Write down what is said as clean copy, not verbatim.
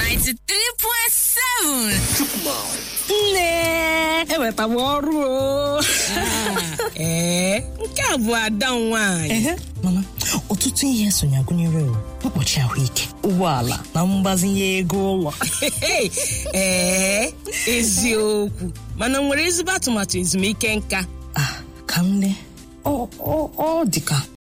Nne, ewetawa ọrụ o. Nke a bụ ada nwaanyị. Mama, ọtụtụ ihe sonya gụnyere mkpuchi ahụike, ụgbọala na mgbazinye ego ụlọ. Eziokwu. Mana nwere ezigbo atụmatụ ezumike nka. Ka m lee. Ọ dịka